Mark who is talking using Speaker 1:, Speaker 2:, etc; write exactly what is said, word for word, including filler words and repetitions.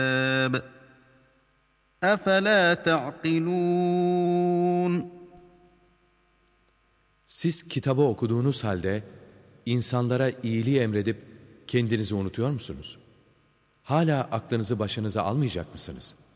Speaker 1: أَفَلَا تَعْقِلُونَ
Speaker 2: Siz kitabı okuduğunuz halde insanlara iyiliği emredip kendinizi unutuyor musunuz? Hala aklınızı başınıza almayacak mısınız?